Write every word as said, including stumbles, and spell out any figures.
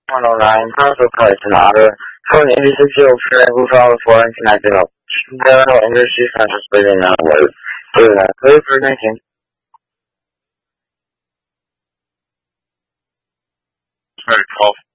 one oh nine, Consul Price and Otter, Phone eighty-six zero four, Buffalo, Florence, connected up. General Industries, Central Speeding, not word. Clear for nineteen. Very cool.